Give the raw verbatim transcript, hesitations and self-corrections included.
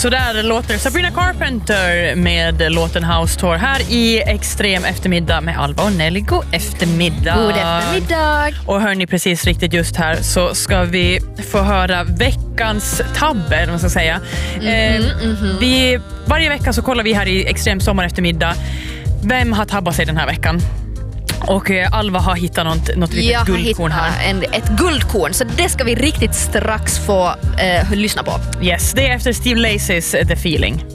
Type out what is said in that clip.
Så där låter Sabrina Carpenter med låten House Tour här i Extrem eftermiddag med Alva och Nelly. God eftermiddag. God eftermiddag. Och hör ni precis riktigt just här så ska vi få höra veckans tabbe, eller vad man ska säga. Mm-hmm, eh, mm-hmm. vi, varje vecka så kollar vi här i Extrem sommar eftermiddag vem har tabbat sig den här veckan. Och eh, Alva har hittat något, något litet Jag guldkorn här. En, ett guldkorn, så det ska vi riktigt strax få eh, lyssna på. Yes, det är efter Steve Lacys The Feeling.